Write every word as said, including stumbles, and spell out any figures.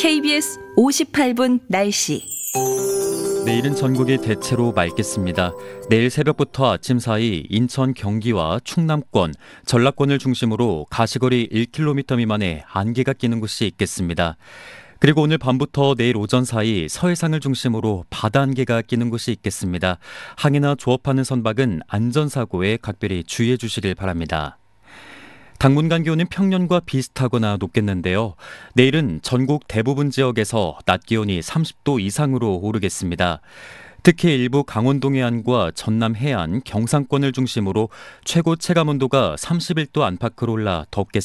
케이비에스 오십팔 분 날씨. 내일은 전국이 대체로 맑겠습니다. 내일 새벽부터 아침 사이 인천, 경기와 충남권, 전라권을 중심으로 가시거리 일 킬로미터 미만의 안개가 끼는 곳이 있겠습니다. 그리고 오늘 밤부터 내일 오전 사이 서해상을 중심으로 바다 안개가 끼는 곳이 있겠습니다. 항해나 조업하는 선박은 안전사고에 각별히 주의해 주시길 바랍니다. 당분간 기온은 평년과 비슷하거나 높겠는데요. 내일은 전국 대부분 지역에서 낮 기온이 삼십 도 이상으로 오르겠습니다. 특히 일부 강원도 해안과 전남 해안, 경상권을 중심으로 최고 체감온도가 삼십일 도 안팎으로 올라 덥겠습니다.